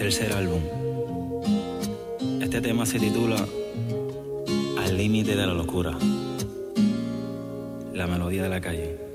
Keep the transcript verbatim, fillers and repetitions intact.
tercer álbum. Este tema se titula Al límite de la locura. La melodía de la calle.